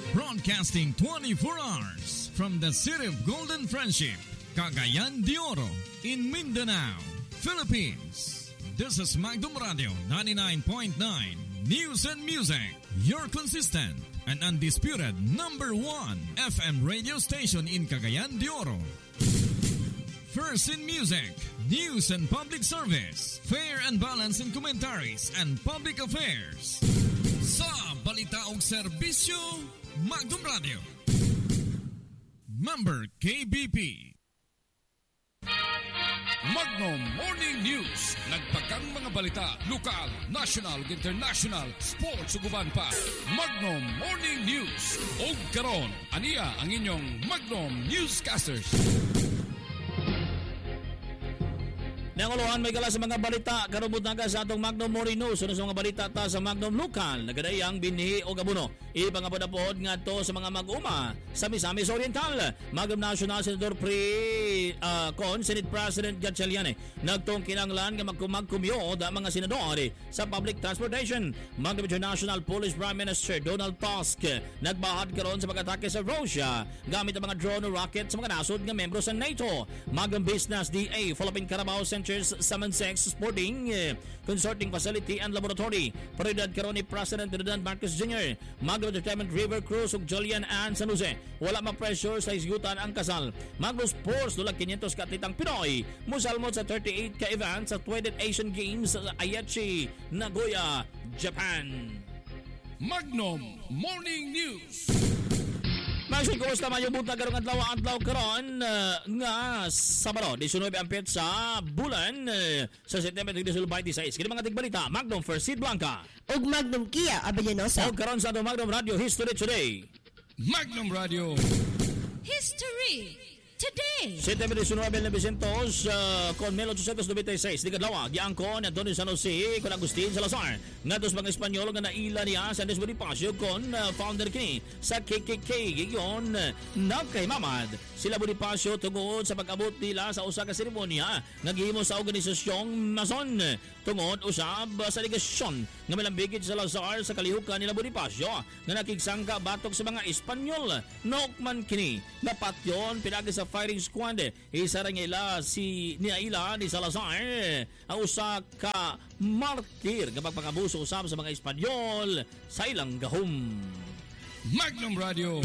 Broadcasting 24 hours from the city of Golden Friendship, Cagayan de Oro, in Mindanao, Philippines. This is Magdum Radio 99.9 News and Music, your consistent and undisputed number one FM radio station in Cagayan de Oro. First in music, news and public service, fair and balanced in commentaries and public affairs. Sa balita og serbisyo, Magdum Radio. Member KBP. Magnum Morning News. Nagpagang mga balita, lokal, national, international, sports ug uban pa. Magnum Morning News. Og karon, aniya ang inyong Magnum Newscasters. Nanguluhan may gala sa mga balita karubot na sa atong Magnum Morning News. Ano sa mga balita ta sa Magnum Local, nagadayang binhi o gabuno. Ipangapod-apod nga to sa mga mag-uma sa Misamis Oriental. Magnum National Senador Senate President Gatchalian nagtong kinanglan nga magkumagkumyo da mga senador sa public transportation. Magnum International Police Prime Minister Donald Tusk nagbahad karon sa pag-atake sa Russia gamit ang mga drone o rocket sa mga nasod nga membro sa NATO. Magnum Business DA Philippine Carabao Centers Samansex Sporting Consorting Facility and Laboratory. Paridad karon ni President Ferdinand Marcos Jr. Magnum Entertainment River Cruz ug Julian Ann San Jose. Wala ma-pressure sa isgutan ang kasal. Magnum Sports dulag 500 ka atletang Pinoy musalmot sa 38 ka events sa 20th Asian Games sa Aichi, Nagoya, Japan. Magnum Morning News. Magsin ko sa mayo buta karong adlaw karon nga Sabado 19 ang sa bulan sa September 2026. Kini mga tigbalita Magnum First Seed Blanca ug Magnum Kia Abellanosa. Og karon sa Magnum Radio History Today. Magnum Radio History Today. September 19, 1900 con 1896 di kadlaw giangkon ni Antonio San Jose con Agustin Salazar ngadtos mga Espanyol nga naila niya sa Andres Bonifacio con founder kini sa KKK giyon nagkahimamad sila Bonifacio tungod sa pag-abot nila sa usa ka seremonya nga gihimo sa organisasyong Mason tungod usab sa ligasyon nga milambigit sa Salazar sa kalihukan nila Bonifacio nga nakigsangka batok sa mga Espanyol nokman kini napatyon pinagi sa firing squad isa ra ila ni Salazar ang usa ka martir nga pagpangabuso usab sa mga Espanyol sa ilang gahom. Magnum Radio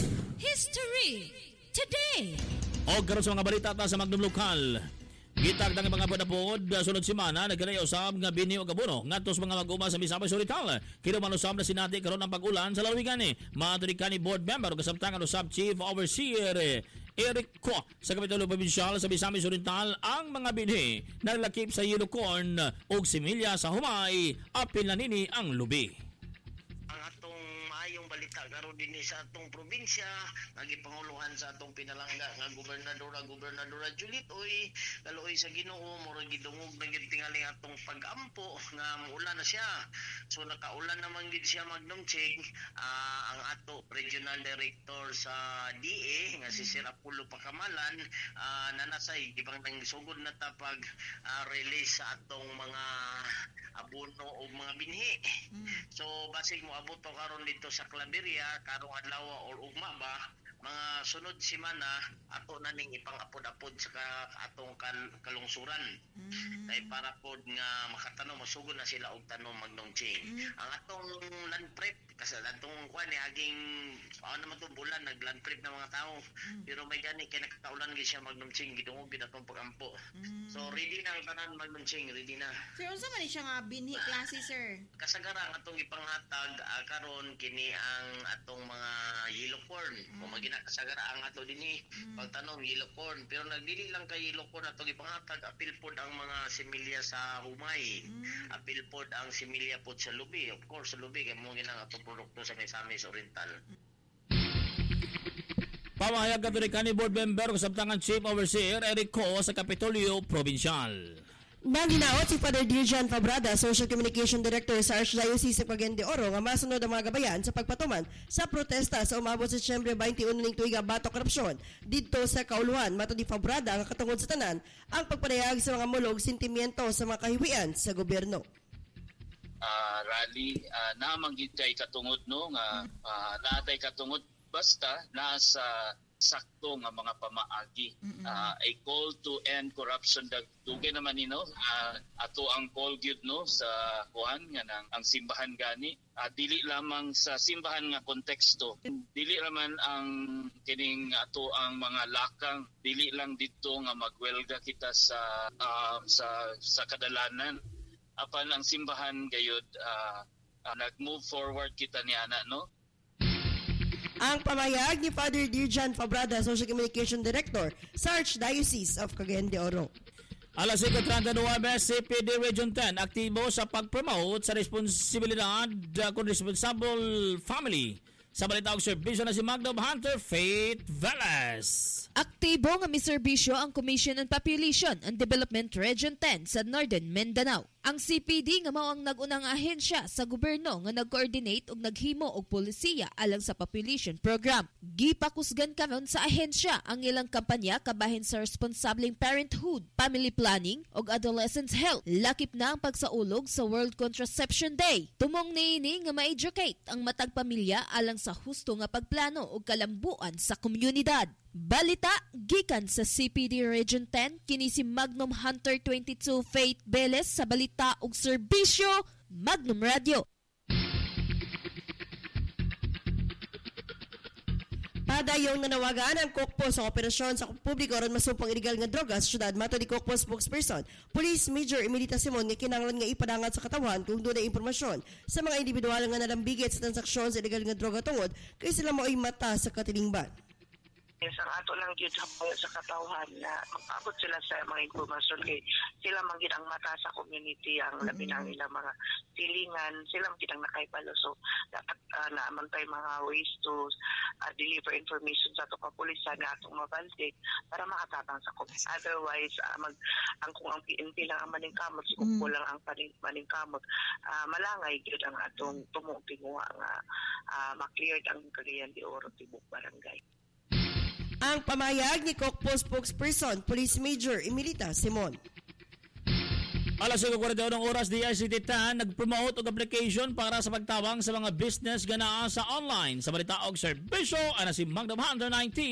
History Today. O karon sa mga balita ta sa Magnum Local. Gitagdang mga podapod sunod semana nagkanay usab nga binhi og abono ngadto sa mga mag-uma sa Misamis Oriental. Kinuman usab na sinati karon ang pag-ulan sa lalawigan ni. Maadto ni board member ug kasamtangan usab Chief Overseer Eric Ko sa Kapitulo Provincial sa Misamis Oriental ang mga binhi naglakip sa yellow corn ug similya sa humay apil na nini ang lubi. Ang atong maayong balita karon dinhi sa atong probinsya nagipanguluhan sa atong pinalangga nga gobernadora Juliet Oy kaluoy sa Ginoo murag gidungog na gyud tingali atong pag-ampo nga muulan na siya. So nakaulan naman gid siya Magnum Ching ang ato regional director sa DA nga si Sir Apollo Pacamalan nanasay ibang nang sugod na ta pag release sa atong mga abono o mga binhi. So basig mo abot to karon dito sa Claveria karong adlaw or ugma ba mga sunod semana ato na ning ipang-apod-apod sa atong kalungsuran. Kay para pod nga makatanong masugod na sila og tanom Magnum Ching. Ang atong land prep kasi atong kuan ni aging naman tong bulan nag-land prep na mga tao. Pero may gani kay nakataulan gid siya Magnum Ching gidungog gid atong pagampo. So ready na ang tanan Magnum Ching, ready na. Sir, unsa man siya nga binhi klase sir? Kasagaran ang atong ipanghatag karon kini ang atong mga yellow corn. Kung kasagara ang ato dinhi pagtanong yellow corn pero nagdili lang kay yellow corn ato gipanghatag apil pod ang mga similya sa humay apil pod ang similya pod sa lubi of course sa lubi kay mo ginang atong produkto sa Misamis Oriental. Pamahayag ka ni board member kasabtangan Chief Overseer Eric Co sa Kapitolyo Provincial. Nanginaot si Father Dirijan Fabrada, Social Communication Director sa Archdiocese sa Cagayan de Oro, nga masunod ang mga gabayan sa pagpatuman sa protesta sa umabot sa Disyembre 21 ning tuiga batok korupsyon didto sa Kauluan. Matod ni Fabrada nga katungod sa tanan ang pagpanayag sa mga mulog sentimiento sa mga kahiwian sa gobyerno. rally namang gitay katungod no nga naatay katungod basta nasa sakto nga mga pamaagi. A call to end corruption dugay naman ato ang call gyud no sa kuan nga ang simbahan gani dili lamang sa simbahan nga konteksto, dili raman ang kining ato ang mga lakang, dili lang dito nga magwelga kita sa kadalanan apan ang simbahan gayud nag-move forward kita niana no. Ang pamayag ni Father Dirjan Fabrada, Social Communication Director sa Archdiocese of Cagayan de Oro. Alas 5:39 CPD Region 10 aktibo sa pag-promote sa responsibilidad kung responsible family. Sa balita og serbisyo na si Magnum Hunter Faith Velas. Aktibo nga miserbisyo ang Commission on Population and Development Region 10 sa Northern Mindanao. Ang CPD nga mao ang nagunang ahensya sa gobyerno nga nag-coordinate ug naghimo og polisiya alang sa population program. Gipakusgan karon sa ahensya ang ilang kampanya kabahin sa responsibleng parenthood, family planning ug adolescent health. Lakip na ang pagsaulog sa World Contraception Day. Tumong niini nga ma-educate ang matag pamilya alang sa husto nga pagplano ug kalambuan sa komunidad. Balita gikan sa CPD Region 10 kini si Magnum Hunter 22 Faith Velas sa balita ug serbisyo Magnum Radio. Padayong nanawagan ang Kokpo sa operasyon sa publiko aron masupang illegal nga droga sa syudad. Mato ni Kokpo spokesperson Police Major Emilita Simon nga kinahanglan nga ipadangat sa katawan kung doon ay impormasyon sa mga individual nga nalambigit sa transaksyon sa illegal nga droga tungod kay sila mao'y mata sa katilingban. Ang ato lang yun sa katawhan na mag-abot sila sa mga informasyon kay sila magiging ang mata sa community ang labi ng ilang mga silingan, sila magiging ang nakaibalo. So, dapat naaman tayo mga ways to deliver information sa itong kapulisan na atong mabaldik para makatabang sa community. Otherwise, kung ang PNP lang ang maningkamot, si Kupo lang ang maningkamot, malangay yun ang atong tumong-tinguha nga makleared ang Cagayan de Oro Tibok Barangay. Ang pamayag ni Kokpo spokesperson Police Major Emilita Simon. Alas 5:41 oras DICT 10 nag-promote og application para sa pagtawang sa mga business ganaa sa online. Sa balita og serbisyo ana si Magnum Hunter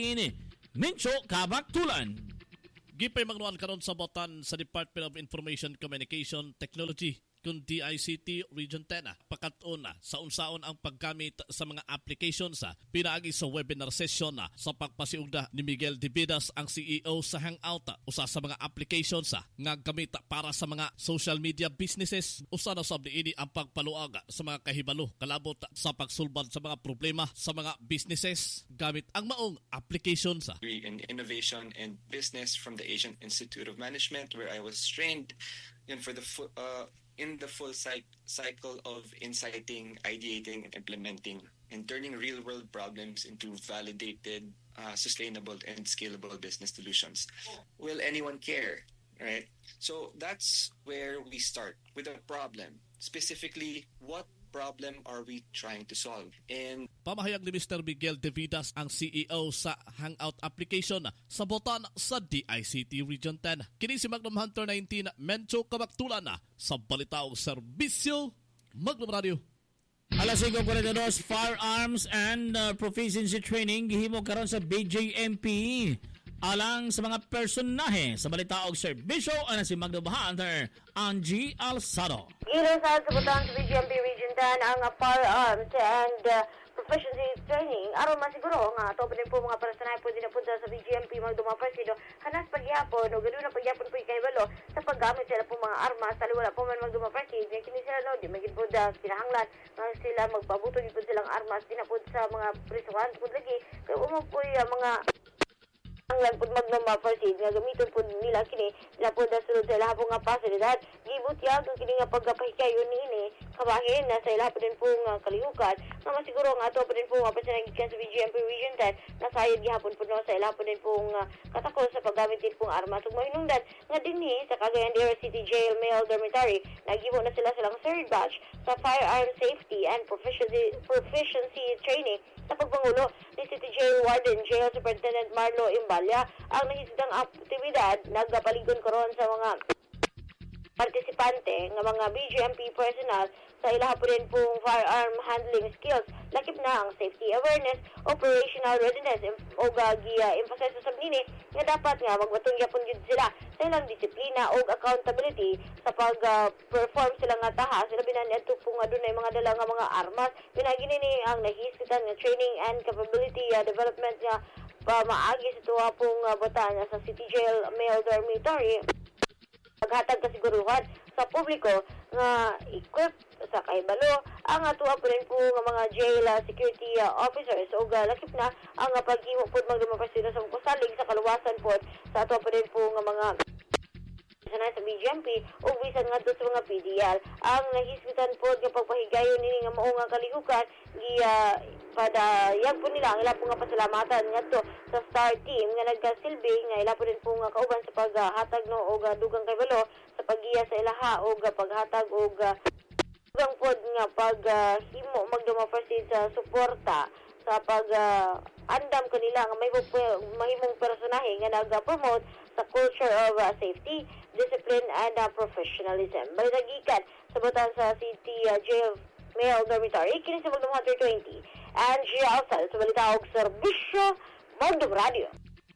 19 Mincho Kabaktulan. Gipay magnuan karon sa botan sa Department of Information Communication Technology kung DICT Region 10 pakatun sa unsaon ang paggamit sa mga applications pinaagi sa webinar session sa pagpasiugda ni Miguel Dividas ang CEO sa Hangout usa sa mga applications nga gamit para sa mga social media businesses usa na sab niini ang pagpaluag sa mga kahibalo kalabot sa pagsulbad sa mga problema sa mga businesses gamit ang maong applications. In innovation and business from the Asian Institute of Management where I was trained for the in the full cycle of inciting, ideating, and implementing, and turning real-world problems into validated, sustainable, and scalable business solutions. Will anyone care, right? So that's where we start with a problem. Specifically, what problem are we trying to solve? And pamahayag ni Mr. Miguel Dividas ang CEO sa Hangout application sa botan sa DICT Region 10. Kini si Magnum Hunter 19 Mencho Kabaktulan sa balita og serbisyo Magnum Radio. Alas 5:42 firearms and proficiency training gihimo karon sa BJMP alang sa mga personahe. Sa balita og serbisyo ana si Magnum Hunter Angie Alsado. Ilusad sa butan sa BJMP Region 10 ang firearms and proficiency training aron masiguro nga ato din po mga personahe pwede na punta sa BJMP magdumapresido hanas pagyapon o ganoon na pagyapon po ikahibalo sa paggamit sila po mga armas tali wala po man magdumapresido kini sila no di magid po da kinahanglan nga sila magpabuto gid po silang armas di na po sa mga prisuhan pud lagi kay umo po mga ang lagpod magmamapasid nga gamiton po nila kini na po da sulod sa ilaha po nga pasilidad gibot yag kini nga pagkapahikayon niini kabahin na sa ilaha po din po nga kalihukan nga masiguro nga ato po din po nga pasinagigkan sa BGMP Region 10 nasayod gihapon po no sa ilaha po din po nga katakos sa paggamit din pong armas ug mahinungdan nga dinhi sa Cagayan de Oro City Jail Male Dormitory nagibo na sila silang third batch sa firearm safety and proficiency training sa pagpangulo ni City Jail Warden Jail Superintendent Marlo Imbalya ang nahisidang aktibidad nagapaligon karon sa mga partisipante nga mga BGMP personnel sa ilaha po rin pong firearm handling skills. Lakip na ang safety awareness, operational readiness o gi-emphasize sa nini nga dapat nga magbatong yapon yun sila sa ilang disiplina o accountability sa pag-perform sila nga tahas. Sila binan ito po nga doon ay mga dala nga mga armas. Pinagini ang nahiskitan nga training and capability development nga maagi sa tuwa pong bata sa City Jail Male Dormitory. Paghatag kasiguruhan sa publiko nga equipped sa kahibalo ang atuwa po rin po nga mga jail security officers o lakip na ang paghimo po magdumapasino sa kusalig sa kaluwasan po sa atuwa po rin po nga mga sanay sa BGMP o bisan nga sa mga PDL. Ang nahismitan po nga pagpahigayon nini nga mao nga kalihukan padayag po nila ang ila po nga pasalamatan ngadto sa Star Team nga nagkasilbi nga ila po rin po nga kauban sa paghatag no og dugang kahibalo sa paggiya sa ilaha og paghatag og dugang pod nga paghimo magdumapasid sa suporta sa andam kanila nga may mahimong personahe nga nag-promote sa culture of safety, discipline, and professionalism. Balitagikan sa batan sa City Jail Male Dormitory, kini sa Magdum Hunter 20. Angie Alsal sa balita og serbisyo Magdum Radio.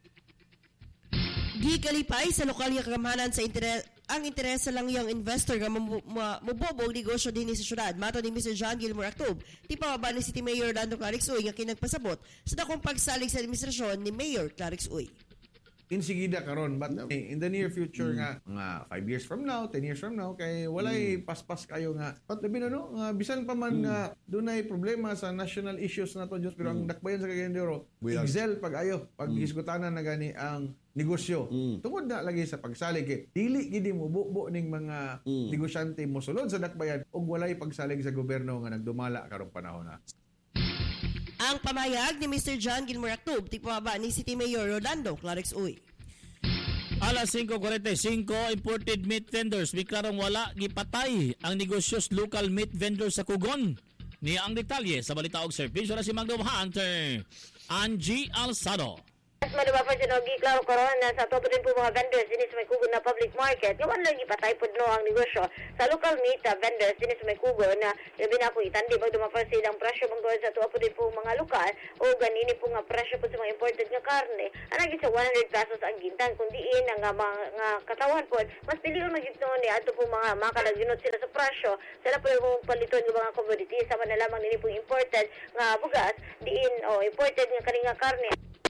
Gikalipay sa lokal nga kagamanan sa ang interes sa lang yung investor nga mubobog negosyo din sa syudad. Mato ni Mr. John Gilmore Actob, ti pababa ni City Mayor Orlando Clarix Uy nga kinagpasabot sa dakong pagsalig sa administrasyon ni Mayor Clarix Uy. Insigida karon but in the near future nga 5 years from now, 10 years from now kay walay paspas kayo nga labi na no nga bisan pa man nga dunay problema sa national issues nato Diyos pero ang dakbayan sa Cagayan de Oro excel pag-ayo pag hisgutanan na gani ang negosyo tungod na lagi sa pagsalig kay dili gid mo bubo ning mga negosyante mosulod sa dakbayan ug walay pagsalig sa gobyerno nga nagdumala karong panahon na. Ang pamayag ni Mr. John Gilmore Actob, ti pamaba ni City Mayor Rolando Clarix Uy. Alas 5:45, imported meat vendors biklarong wala gipatay ang negosyos local meat vendors sa Kugon. Ni ang detalye sa balita og serbisyo na si Magdum Hunter, Angie Alsado. Maduma pa sinogi klaro karon sa topo din po mga vendors din sa may kugon na public market. Yung lang ipatay po no ang negosyo sa local meat vendors din sa may kugon na labi na po itandi magduma pa silang presyo manggoy sa topo din po mga lokal o ganini po nga presyo po sa mga imported nga karne. Anagi sa 100 pesos ang gintan kundi ang mga katawan po mas piliyon magito ni adto po mga makalaginot sila sa presyo. Sila po yung paliton ng mga commodities sama na lamang nini po imported nga bugas diin o imported nga kaninga karne.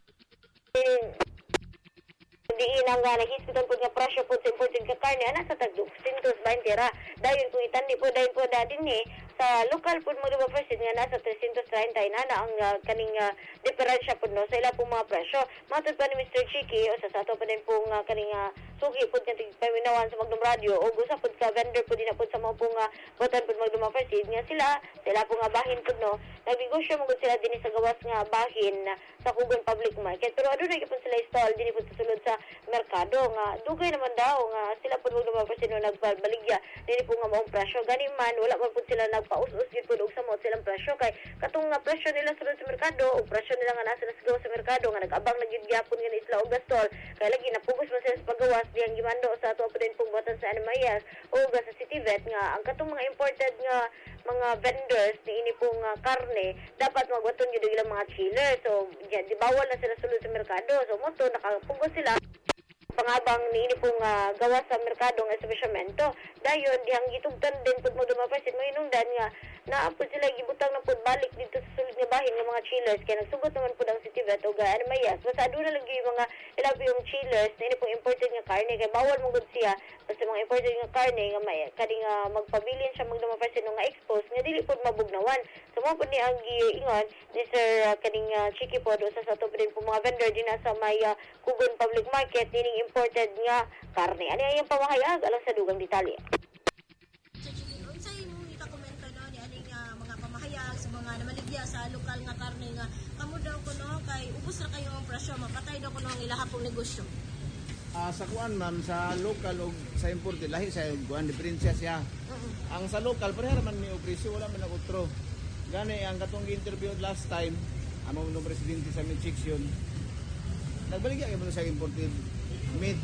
Diin ang nahispitan po nga presyo po sa imported ka karne ana sa tag 220 ra. Dayon kung itandi po dayon po dadin sa local po mo diba presyo nga nasa 330 na ang kaning diferensya po no sa ila po mga presyo. Matod pa ni Mr. Chiki o sa sato pa din po nga kaning sugi po nga tigpaminawan sa Magdum Radio o gusa po ka vendor po din na po sa mga po nga botan po Magdum presyo nga sila po nga bahin po no. Nagnegosyo mo sila din sa gawas nga bahin sa Kugon Public Market pero adunay po sila stall din po sa sulod sa merkado nga dugay naman daw nga sila po Magdum presyo no nagbaligya din po nga maong presyo gani man wala man po sila nagpaus-us gid po og sa mo silang presyo kay katong nga presyo nila sulod sa merkado o presyo nila nga nasa sa merkado nga nag-abang na gyud gyapon nga isla og gastol kay lagi napugos man sila sa paggawas diyang gimando sa ato pa din pong botan sa Animayas o sa City Vet nga ang katong mga imported nga mga vendors ni ini pong karne dapat magwaton gyud ilang mga chiller so di bawal na sila sulod sa merkado so moto nakapugos sila pangabang ni ini pong gawas sa merkado nga establishmento dayon dihang gitugtan din pud mo dumapasit mo inungdan nga naapod sila gibutang na pud balik dito sa sulod nga bahin nga mga chillers kay nagsugot naman pud ang City Vet o Animayas basta aduna lang yung mga ilabi yung chillers na ini pong imported nga karne kay bawal mo gud siya basta mga imported nga karne nga may kading magpabilin siya magdumapasit nga expose nga dili pud mabugnawan so mo pud ni ang giingon ni Sir kading Chiki pod sa sato din po mga vendor din sa may Kugon Public Market dining imported nga karne ani ang pamahayag alang sa dugang detalye. Unsay imong ikakomento no ni aning mga pamahayag sa mga namaligya sa lokal nga karne nga kamo daw kuno kay ubos ra kayo ang presyo mapatay daw kuno ang ilaha pong negosyo. Sa kuan ma'am sa local o sa imported lahi sa kuan diferensya siya. Ang sa local pareha man ni presyo wala man utro. Gani ang katong interview last time among no presidente sa mid section nagbaligya kay mo sa imported meat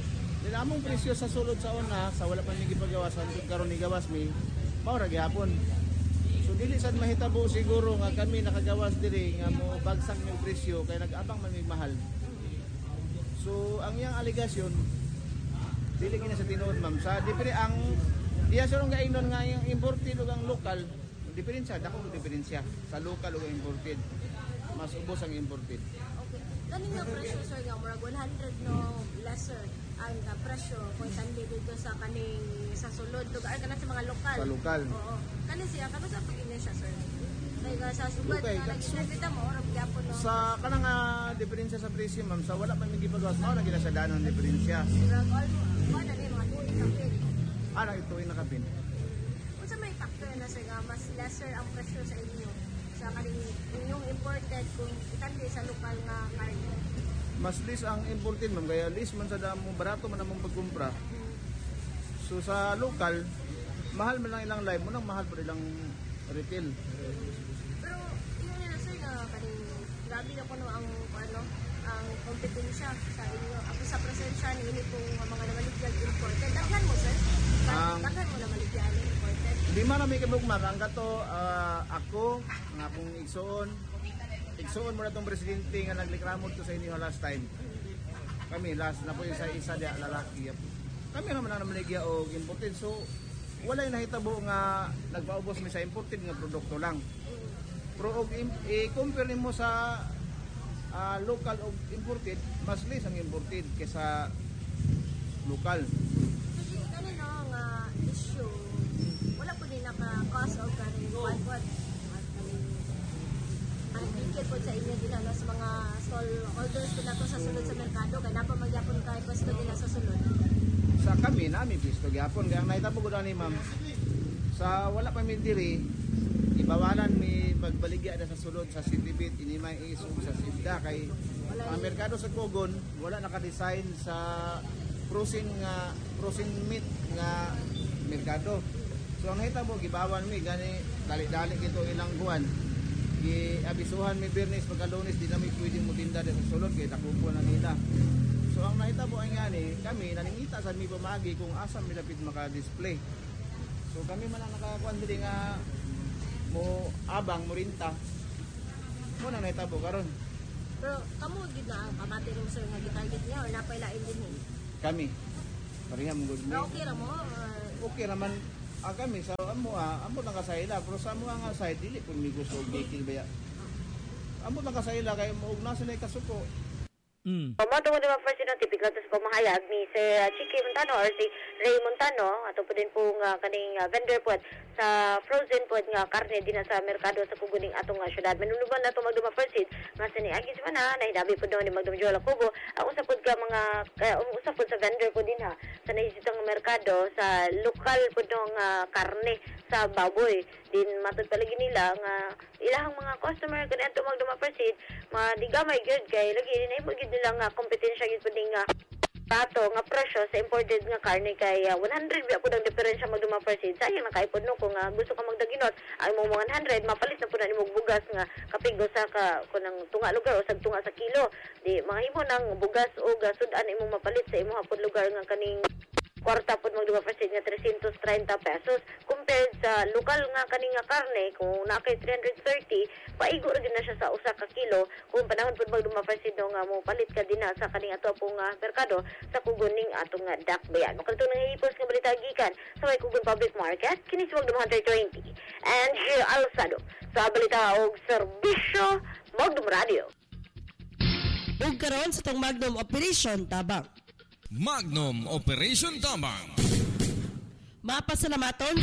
Dinamong presyo sa sulod sa una, sa wala pa may gipagawas, hantod karon ni gawas mi, mao ra gihapon. So dili sad mahitabo siguro nga kami nakagawas diri nga mo bagsak ng presyo kay nag-abang man mig mahal. So ang iyang aligasyon dili kini sa tinuod ma'am sa dipre ang diya sa nga ingnon nga yung imported ug ang local, diferensya dako diferensya sa local ug imported. Mas ubos ang imported. Okay. Kani nga presyo sir nga murag 100 no lesser ang presyo kung sandi dito sa kaning sa sulod lugar kana sa mga lokal. Sa lokal. Oo. Kani siya kano sa pagina siya sir. Kay sa sugat Okay, nga nagsibita mo ora gyapon no. Sa kanang diferensya sa presyo ma'am sa wala man may gipagawas mao na gina sa danon diferensya. Murag all na ni mga tuig na pin. Ana ito nakabin. Unsa may factor na sir nga mas lesser ang presyo sa inyo sa kaning inyong imported kung itandi sa lokal nga karne? Mas less ang imported ma'am kaya less man sa damo barato man namong pagkumpra. So sa local mahal man lang ilang live mo nang mahal pa ilang retail. Pero yun na sir na kaning grabe na kuno ang ano ang kompetensya sa inyo ako sa presensya ni ini pong mga namaligyan imported. Daghan mo sir? Daghan mo na maligyan imported. Di man na may kabugma ang kato ako nga akong igsoon mo na itong presidente nga naglikramod ko sa inyo last time. Kami last na po yung isa dia lalaki. Kami naman ang namaligya o imported. So wala yung nahitabo nga nagpaubos mi sa imported nga produkto lang. Pero i-compare mo sa local o imported, mas less ang imported kaysa local. Kasi kanino nga issue wala po din naka-cause of kaning what ang bigyan po sa inyo din sa mga stall holders po nato sa sulod sa merkado kaya napamagyapon kay pwesto nila sa sulod. Sa kami nami pwesto gyapon kaya nahitabo ko ni ma'am sa wala pa mi diri ibawalan mi magbaligya na sa sulod sa Sitibit ini may isu sa Sidda kay ang merkado sa Cogon wala naka-design sa frozen meat nga merkado. So ang nahitabo gibawan mi gani dali-dali kito ilang buwan. Giabisuhan mi Bernes pagka-Lunes di na mi pwedeng mutinda sa sulod kay takupo na nila. So ang nahitabo ay ngani kami naningita sa mi pamagi kung asa mi lapit maka-display. So kami man ang nakakuan diri nga mo abang murinta. Mo nang nahitabo karon. Pero kamo gid na kamati rin sir nga gitarget niya or napay lain din ni. Kami pareham gud mi. Okay ra mo. Okay raman kami sa amo lang kasayla pero sa amo nga side dili pud mi gusto og gikil baya. Amo lang kasayla kay mo og nasa nay kasuko. Mato mo naman first typical sa pamahayag ni Sir Chiki Montano or si Ray Montano ato po din po nga kaning vendor po sa frozen po nga karne din sa merkado sa Kuguning atong syudad. Manuluban na ito magduma first nga sa ni Agis man na nahidabi po daw ni Magdum Jola Kubo ang usapod ka mga usapod sa vendor po din sa nahisitang merkado sa lokal po nga karne sa baboy din matod palagi nila nga ilahang mga customer kanento magduma first madigamay gyud kay lagi din ay mo gyud nila nga kompetensya gyud po ding rato nga presyo sa imported nga karne kay 100 biya pud ang diferensya magduma first sayang na kaipod no kung gusto ka magdaginot ay mo 100 mapalit na pud na imong bugas nga kapigos sa ka kunang tunga lugar o tunga sa kilo di mahimo nang bugas o sudan imong mapalit sa imong hapon lugar nga kaning kwarta po magduga first nga 330 pesos compared sa lokal nga kaning nga karne kung nakay 330 paigo ra na siya sa usa ka kilo kung panahon pud magduma first nga mo palit ka din sa kaning ato pong merkado sa Kuguning atong nga dakbayan. Mo kadto nang ipos nga balita gikan sa may Kugon Public Market kini sa magduma 120 and Gio Alsado sa balita og serbisyo Magnum Radio. Ug karon sa tong Magnum Operation Tabang. Magnum Operation Tabang. Mapasalamaton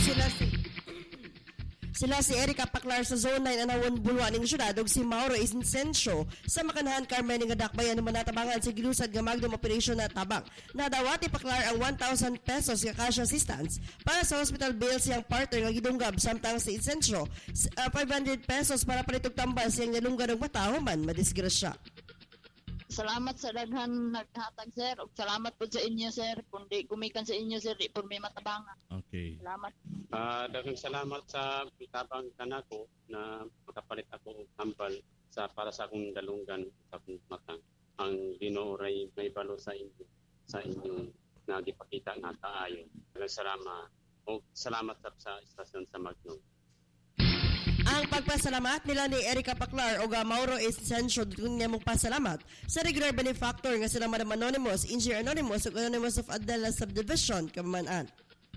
sila si Erica Paclar sa Zone 9 anawon bulwan ning syudad ug si Mauro Incencio sa Makanahan Carmen nga dakbayan naman natabangan sa gilusad nga Magnum Operation na Tabang. Nadawati Paclar ang 1,000 pesos nga cash assistance para sa hospital bills siyang partner nga gidunggab samtang si Incencio 500 pesos para palitog tambal siyang nalunggan og mataho man madisgrasya. Salamat sa daghan naghatag sir ug salamat po sa inyo sir kundi gumikan sa inyo sir di po may matabangan. Okay. Salamat. Daghang salamat sa tabang kanako na makapalit ako og tambal para sa akong dalunggan sa akong matang. Ang Ginoo ray may balo sa inyo na gipakita na kaayo. Salamat sa istasyon sa Magnum. Ang pagpasalamat nila ni Erica Paclar o Mauro Essencio dugong niya mong pasalamat sa regular benefactor nga sila Madam Anonymous, Engineer Anonymous ug Anonymous of Adela Subdivision Kamaman-an.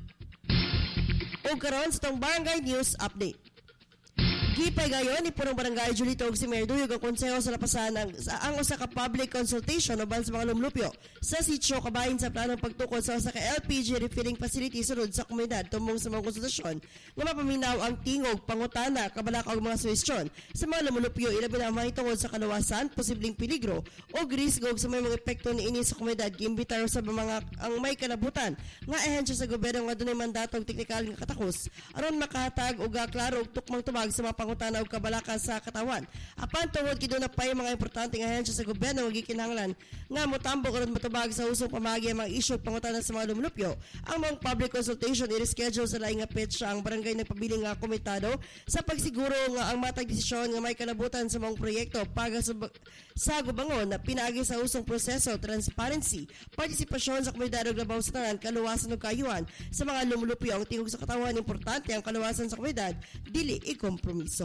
O karon sa tong Barangay News Update. Gipay gayon ni Purong Barangay Julito ug si Mayor Duyog ang konseho sa lapasan ang usa ka public consultation uban sa mga lumlupyo sa sitio kabahin sa planong pagtukod sa usa ka LPG refilling facility sulod sa komunidad tumong sa mga konsultasyon nga mapaminaw ang tingog, pangutana, kabalaka ug mga suwestyon sa mga lumlupyo ilabi na mahitungod sa kaluwasan, posibleng peligro o risgo sa may mga epekto niini sa komunidad. Giimbitar sa mga ang may kanabutan nga ahensya sa gobyerno nga dunay mandatong teknikal nga katakos aron makahatag og klaro ug tukmang tubag sa mga pangutana ug kabalaka sa katawan. Apan tungod gid na pay mga importanteng ahensya sa gobyerno nga gikinahanglan nga motambok aron matubag sa usong pamagi ang mga isyu pangutana sa mga lumlupyo. Ang mga public consultation i-reschedule sa laing nga petsa ang barangay nagpabiling nga komitado sa pagsiguro nga ang matag desisyon nga may kanabutan sa mga proyekto paga sa gubangon na pinaagi sa usong proseso, transparency, partisipasyon sa komunidad ug labaw sa tanan, kaluwasan ug kaayuhan sa mga lumlupyo. Ang tingog sa katawan importante ang kaluwasan sa komunidad dili i-kompromiso.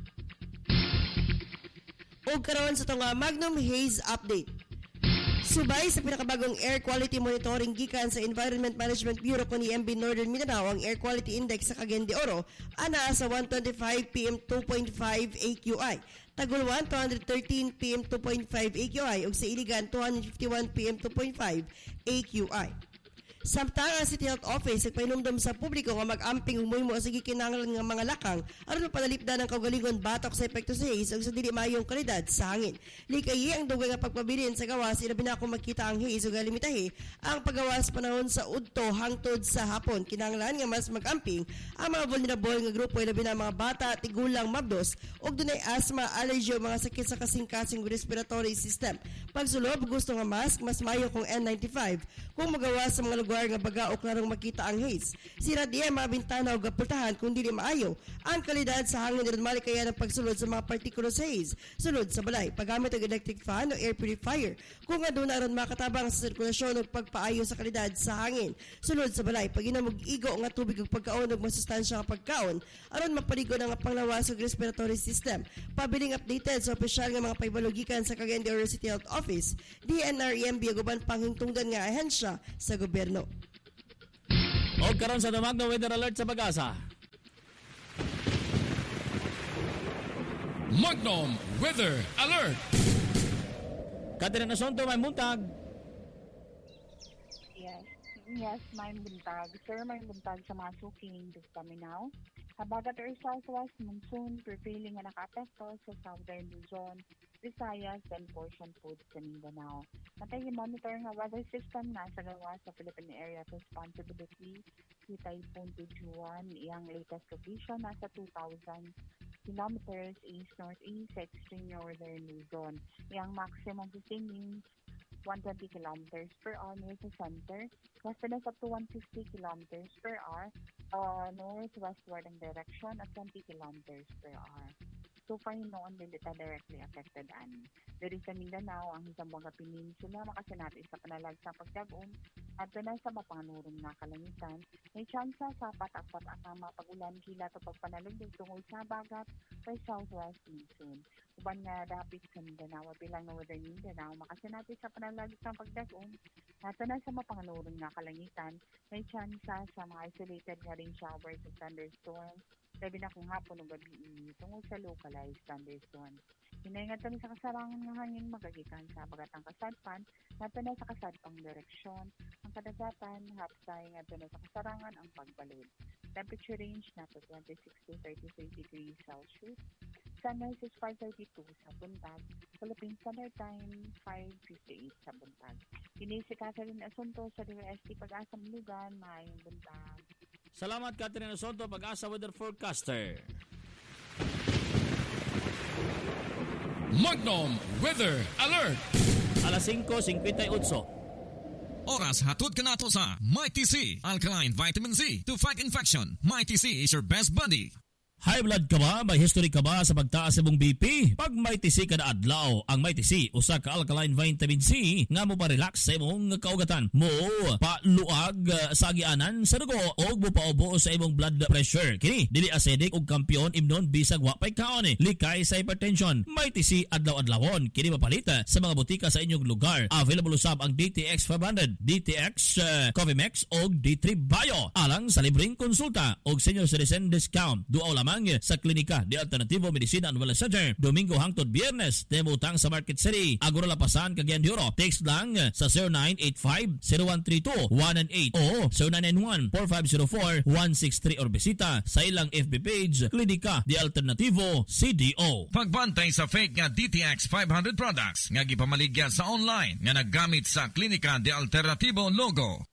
O karon sa tong Magnum Haze Update. Subay sa pinakabagong air quality monitoring gikan sa Environment Management Bureau kun EMB Northern Mindanao, ang air quality index sa Cagayan de Oro ana sa 125 PM 2.5 AQI, Taguluan 213 PM 2.5 AQI ug sa Iligan 251 PM 2.5 AQI. Samtang ang City Health Office nagpahinumdum sa publiko nga mag-amping umuhimo sa gikinahanglan nga mga lakang aron mapadalipdan ang kaugalingon batok sa epekto sa haze ug sa dili maayong kalidad sa hangin. Likayi ang dugay nga pagpabilin sa gawas ilabi na kung makita ang haze ug limitahi ang paggawas panahon sa udto hangtod sa hapon. Kinahanglan nga mas mag-amping ang mga vulnerable nga grupo ilabi na mga bata, tigulang, mabdos ug dunay asthma, allergy o mga sakit sa kasing-kasing respiratory system. Pagsulob gusto nga mask mas maayo kung N95 kung magawas sa mga lugar nga baga o klarong makita ang haze. Sira diya mga bintana o gapultahan kung dili maayo ang kalidad sa hangin ron malikaya ng pagsulod sa mga partikulo sa haze. Sulod sa balay, paggamit ng electric fan o air purifier kung nga doon na ron makatabang sa sirkulasyon o pagpaayo sa kalidad sa hangin. Sulod sa balay, pag inamog igo nga tubig o pagkaon o masustansya nga pagkaon aron mapaligo ng panglawas o respiratory system. Pabiling updated sa opisyal nga mga paibalugikan sa Cagayan de Oro City Health Office, DNR, EMB ug uban panghingtungdan nga ahensya sa gobyerno. O karon sa Magnum Weather Alert sa Pag-asa. Magnum Weather Alert. Catherine Asonto, may buntag. Yes, may buntag. Sir, may buntag sa mga suking Paminaw. Habagat or southwest monsoon prevailing nga naka-apekto sa southern Luzon, Visayas, and portion po sa Mindanao. Natay monitor nga weather system na sa gawa sa Philippine Area of Responsibility si Typhoon Tujuan. Iyang latest location nasa 2,000 kilometers east-northeast sa extreme northern Luzon. Iyang maximum sustained winds 120 kilometers per hour near the center, western up to 150 kilometers per hour, northwestward ang direction at 20 kilometers per hour. So far, noon din ito directly affected ani. Dari sa Mindanao, ang isang mga peninsula makasinati sa panalag sa pagdagom at na sa mapanganurong na kalangitan, may tsansa sa patak-patak ang mapag-ulan kila ito pagpanalundig tungkol sa bagat by southwest monsoon. Uban nga dapit sa Mindanao at bilang northern Mindanao, makasinati sa panalag sa pagdagom at na sa mapanganurong na kalangitan, may tsansa sa mga isolated nga rain showers at thunderstorms, labi na kung hapon o gabi tungkol sa localized thunderstorms. Hinaingat kami sa kasarangan ng hangin magagikan sa bagatang kasadpan at na sa kasadpang direksyon. Ang kadagatan, hapsay at na sa kasarangan ang pagbalod. Temperature range na to 26 to 33 degrees Celsius. Sunrise is 5:32 sa buntag. Philippine Standard Time 5:58 sa buntag. Kini si Catherine Asonto sa DWST Pag-asa Mulugan, maayong buntag. Salamat Catherine Asonto, Pag-asa Weather Forecaster. Magnum Weather Alert. Alas 5:58. Oras hatod ka nato sa Mighty C Alkaline Vitamin C to fight infection. Mighty C is your best buddy. High blood ka ba? May history ka ba sa pagtaas sa imong BP? Pag may tisi ka na adlaw, ang may tisi usa ka alkaline vitamin C nga mo pa-relax sa imong kaugatan. Mo paluag sa agianan sa dugo o mo paubo sa imong blood pressure. Kini dili acidic ug kampiyon imnon bisag wa pay kaon likay sa hypertension. May tisi adlaw-adlawon. Kini mapalit sa mga butika sa inyong lugar. Available usab ang DTX 500, DTX Covimex o D3 Bio. Alang sa libreng konsulta o senior citizen discount. Duaw lamang sa klinika di Alternativo Medicina and Wellness Center. Domingo hangtod Biyernes. Temutang sa Market City. Agora Lapasan, Cagayan de Oro. Text lang sa 0985-0132-198 o 0991-4504-163 or bisita sa ilang FB page Klinika di Alternativo CDO. Pagbantay sa fake nga DTX 500 products nga gipamaligya sa online nga naggamit sa Klinika di Alternativo logo.